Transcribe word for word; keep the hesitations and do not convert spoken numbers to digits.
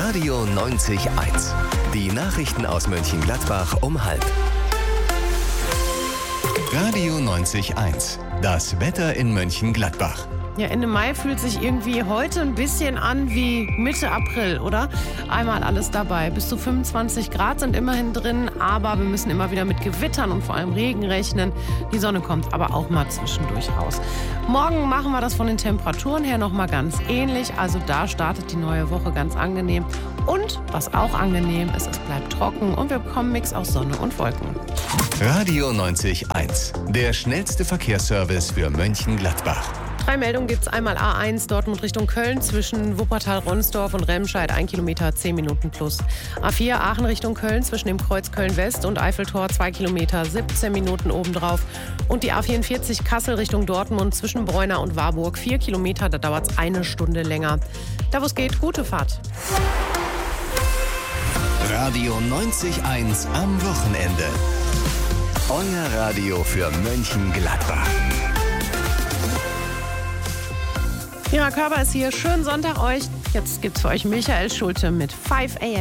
Radio neunzig eins. Die Nachrichten aus Mönchengladbach um halb. Radio neunzig eins. Das Wetter in Mönchengladbach. Ja, Ende Mai fühlt sich irgendwie heute ein bisschen an wie Mitte April, oder? Einmal alles dabei. Bis zu fünfundzwanzig Grad sind immerhin drin, aber wir müssen immer wieder mit Gewittern und vor allem Regen rechnen. Die Sonne kommt aber auch mal zwischendurch raus. Morgen machen wir das von den Temperaturen her nochmal ganz ähnlich. Also da startet die neue Woche ganz angenehm. Und was auch angenehm ist, es bleibt trocken und wir bekommen einen Mix aus Sonne und Wolken. Radio neunzig eins. Der schnellste Verkehrsservice für Mönchengladbach. Drei Meldungen gibt es. Einmal A eins Dortmund Richtung Köln zwischen Wuppertal-Ronsdorf und Remscheid, ein Kilometer, zehn Minuten plus. A vier Aachen Richtung Köln zwischen dem Kreuz Köln-West und Eiffeltor, zwei Kilometer, siebzehn Minuten obendrauf. Und die A vierundvierzig Kassel Richtung Dortmund zwischen Bräuna und Warburg, vier Kilometer, da dauert es eine Stunde länger. Da wo es geht, gute Fahrt. Radio neunzig eins am Wochenende. Euer Radio für Mönchengladbach. Ja, Körper ist hier. Schönen Sonntag euch. Jetzt gibt's für euch Michael Schulte mit fünf a m